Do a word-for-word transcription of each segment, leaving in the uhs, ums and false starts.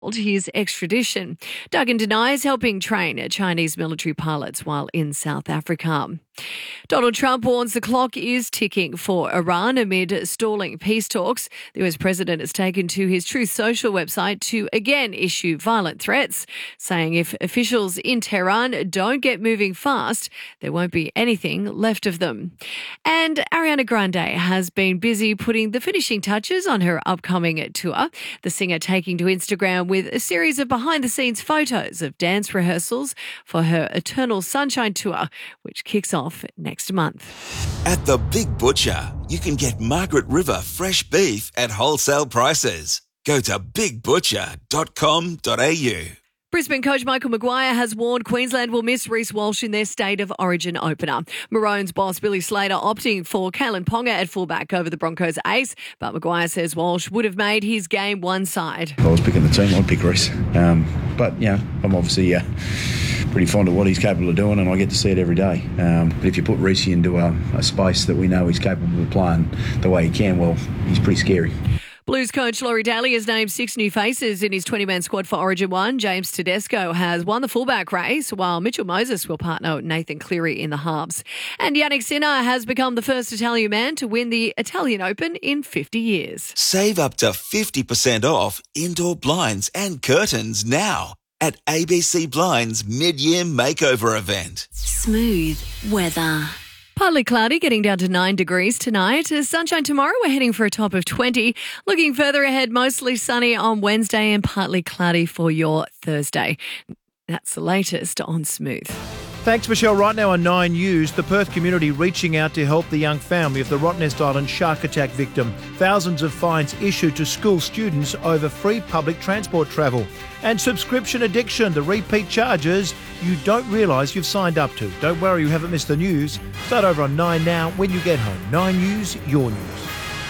his extradition. Duggan denies helping train Chinese military pilots while in South Africa. Donald Trump warns the clock is ticking for Iran amid stalling peace talks. The U S president has taken to his Truth Social website to again issue violent threats, saying if officials in Tehran don't get moving fast, there won't be anything left of them. And Ariana Grande has been busy putting the finishing touches on her upcoming tour. The singer taking to Instagram with a series of behind-the-scenes photos of dance rehearsals for her Eternal Sunshine tour, which kicks off next month. At The Big Butcher, you can get Margaret River fresh beef at wholesale prices. Go to big butcher dot com dot a u. Brisbane coach Michael Maguire has warned Queensland will miss Reece Walsh in their State of Origin opener. Maroons boss Billy Slater opting for Kalen Ponga at fullback over the Broncos ace, but Maguire says Walsh would have made his game one side. If I was picking the team, I'd pick Reece. Um, but, you know, I'm obviously uh, pretty fond of what he's capable of doing, and I get to see it every day. Um, but if you put Reece into a, a space that we know he's capable of playing the way he can, well, he's pretty scary. Blues coach Laurie Daly has named six new faces in his twenty-man squad for Origin one. James Tedesco has won the fullback race, while Mitchell Moses will partner with Nathan Cleary in the halves. And Yannick Sinner has become the first Italian man to win the Italian Open in fifty years. Save up to fifty percent off indoor blinds and curtains now at A B C Blinds mid-year makeover event. Smooth weather. Partly cloudy, getting down to nine degrees tonight. Uh, Sunshine tomorrow, we're heading for a top of twenty. Looking further ahead, mostly sunny on Wednesday and partly cloudy for your Thursday. That's the latest on Smooth. Thanks, Michelle. Right now on Nine News, the Perth community reaching out to help the young family of the Rottnest Island shark attack victim. Thousands of fines issued to school students over free public transport travel. And subscription addiction, the repeat charges you don't realise you've signed up to. Don't worry, you haven't missed the news. Start over on Nine now when you get home. Nine News, your news.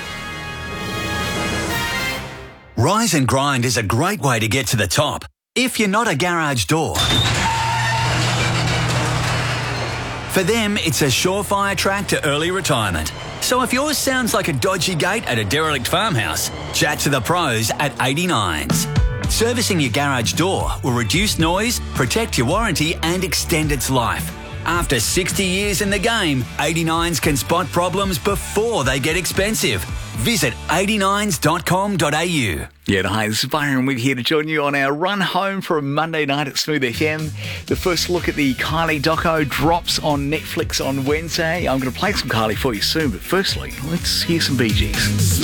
Rise and Grind is a great way to get to the top. If you're not a garage door, for them, it's a surefire track to early retirement. So if yours sounds like a dodgy gate at a derelict farmhouse, chat to the pros at eighty-nines. Servicing your garage door will reduce noise, protect your warranty and extend its life. After sixty years in the game, eighty-nines can spot problems before they get expensive. Visit eighty-nines dot com dot a u. Yeah, hi, this is Byron. We're here to join you on our run home for a Monday night at Smooth F M. The first look at the Kylie doco drops on Netflix on Wednesday. I'm going to play some Kylie for you soon, but firstly, let's hear some Bee Gees.